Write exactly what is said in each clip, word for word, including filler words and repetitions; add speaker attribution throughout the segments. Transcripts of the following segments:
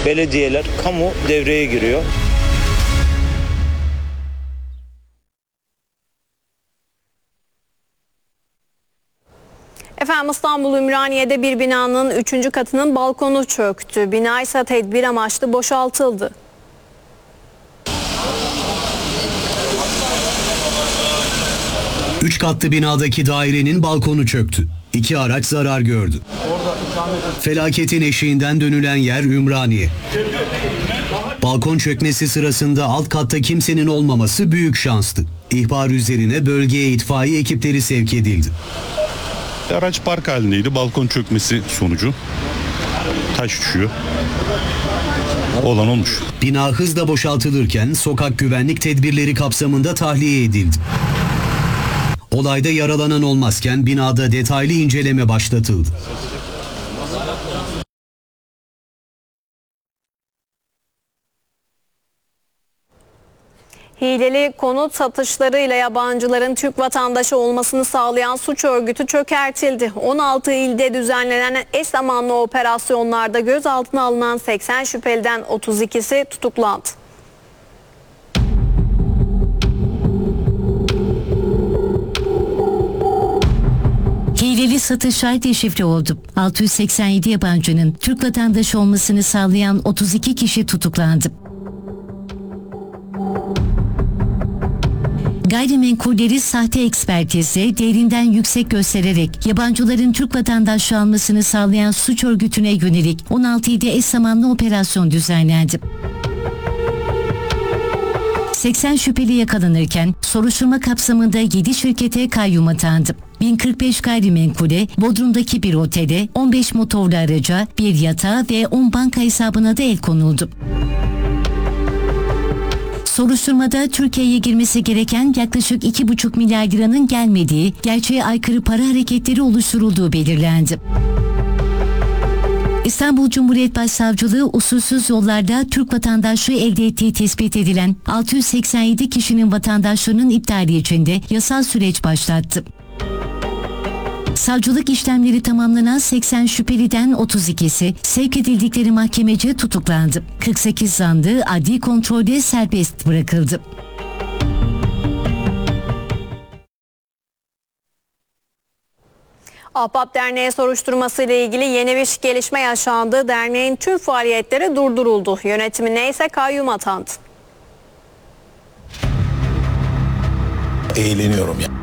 Speaker 1: belediyeler, kamu devreye giriyor.
Speaker 2: Efendim İstanbul Ümraniye'de bir binanın üçüncü katının balkonu çöktü. Bina ise tedbir amaçlı boşaltıldı.
Speaker 3: Üç katlı binadaki dairenin balkonu çöktü. İki araç zarar gördü. Felaketin eşiğinden dönülen yer Ümraniye. Balkon çökmesi sırasında alt katta kimsenin olmaması büyük şanstı. İhbar üzerine bölgeye itfaiye ekipleri sevk edildi.
Speaker 4: Araç park halindeydi. Balkon çökmesi sonucu taş düşüyor. Olan olmuş.
Speaker 3: Bina hızla boşaltılırken sokak güvenlik tedbirleri kapsamında tahliye edildi. Olayda yaralanan olmazken binada detaylı inceleme başlatıldı.
Speaker 2: Hileli konut satışlarıyla yabancıların Türk vatandaşı olmasını sağlayan suç örgütü çökertildi. on altı ilde düzenlenen eş zamanlı operasyonlarda gözaltına alınan seksen şüpheliden otuz ikisi tutuklandı.
Speaker 5: Hileli satışlar deşifre oldu. altı yüz seksen yedi yabancının Türk vatandaşı olmasını sağlayan otuz iki kişi tutuklandı. Gayrimenkulleri sahte ekspertizle değerinden yüksek göstererek yabancıların Türk vatandaşlığı almasını sağlayan suç örgütüne yönelik on altı ilde eş zamanlı operasyon düzenlendi. seksen şüpheli yakalanırken soruşturma kapsamında yedi şirkete kayyum atandı. bin kırk beş gayrimenkule, Bodrum'daki bir otele, on beş motorlu araca, bir yatağa ve on banka hesabına da el konuldu. Soruşturmada Türkiye'ye girmesi gereken yaklaşık iki buçuk milyar liranın gelmediği, gerçeğe aykırı para hareketleri oluşturulduğu belirlendi. İstanbul Cumhuriyet Başsavcılığı usulsüz yollarda Türk vatandaşlığı elde ettiği tespit edilen altı yüz seksen yedi kişinin vatandaşlığının iptali için de yasal süreç başlattı. Savcılık işlemleri tamamlanan seksen şüpheliden otuz ikisi sevk edildikleri mahkemece tutuklandı. kırk sekiz zanlı adli kontrolde serbest bırakıldı.
Speaker 2: Ahbap Derneği soruşturması ile ilgili yeni bir gelişme yaşandı. Derneğin tüm faaliyetleri durduruldu. Yönetimine ise kayyum atandı.
Speaker 6: Eğleniyorum ya.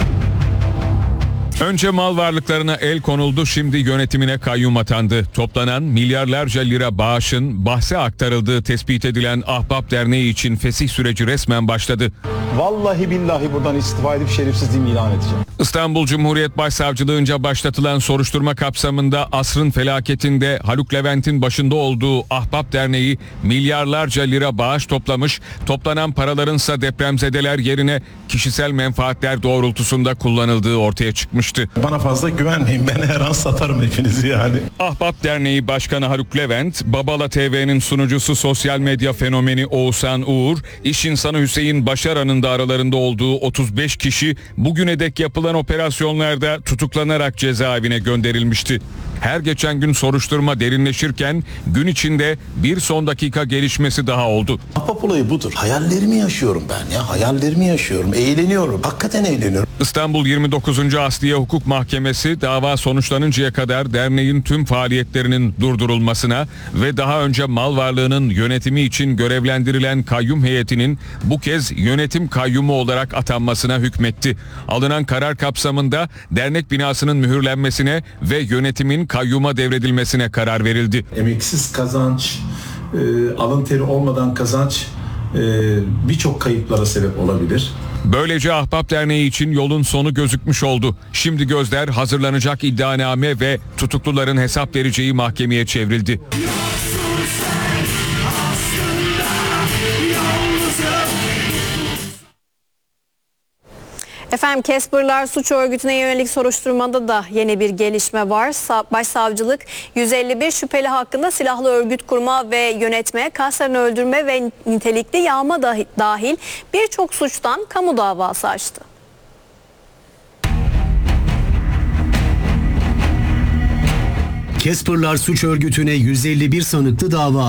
Speaker 7: Önce mal varlıklarına el konuldu, şimdi yönetimine kayyum atandı. Toplanan milyarlarca lira bağışın bahse aktarıldığı tespit edilen Ahbap Derneği için fesih süreci resmen başladı.
Speaker 6: Vallahi billahi buradan istifa edip şerefsizliğimi ilan edeceğim.
Speaker 7: İstanbul Cumhuriyet Başsavcılığınca başlatılan soruşturma kapsamında asrın felaketinde Haluk Levent'in başında olduğu Ahbap Derneği milyarlarca lira bağış toplamış, toplanan paralarınsa depremzedeler yerine kişisel menfaatler doğrultusunda kullanıldığı ortaya çıkmıştı.
Speaker 6: Bana fazla güvenmeyin, ben her an satarım hepinizi yani.
Speaker 7: Ahbap Derneği Başkanı Haluk Levent, Babala T V'nin sunucusu sosyal medya fenomeni Oğuzhan Uğur, iş insanı Hüseyin Başaran'ın da aralarında olduğu otuz beş kişi bugüne dek yapılan operasyonlarda tutuklanarak cezaevine gönderilmişti. Her geçen gün soruşturma derinleşirken gün içinde bir son dakika gelişmesi daha oldu.
Speaker 6: Ahbap olayı budur. Hayallerimi yaşıyorum ben ya. Hayallerimi yaşıyorum. Eğleniyorum. Hakikaten eğleniyorum.
Speaker 7: İstanbul yirmi dokuzuncu Asliye Hukuk Mahkemesi dava sonuçlanıncaya kadar derneğin tüm faaliyetlerinin durdurulmasına ve daha önce mal varlığının yönetimi için görevlendirilen kayyum heyetinin bu kez yönetim kayyumu olarak atanmasına hükmetti. Alınan karar kapsamında dernek binasının mühürlenmesine ve yönetimin kayyuma devredilmesine karar verildi.
Speaker 6: Emeksiz kazanç, e, alın teri olmadan kazanç e, birçok kayıplara sebep olabilir.
Speaker 7: Böylece Ahbap Derneği için yolun sonu gözükmüş oldu. Şimdi gözler hazırlanacak iddianame ve tutukluların hesap vereceği mahkemeye çevrildi.
Speaker 2: Efendim Casper'lar suç örgütüne yönelik soruşturmada da yeni bir gelişme var. Başsavcılık yüz elli bir şüpheli hakkında silahlı örgüt kurma ve yönetme, kasten öldürme ve nitelikli yağma dahil birçok suçtan kamu davası açtı.
Speaker 3: Casper'lar suç örgütüne yüz elli bir sanıklı dava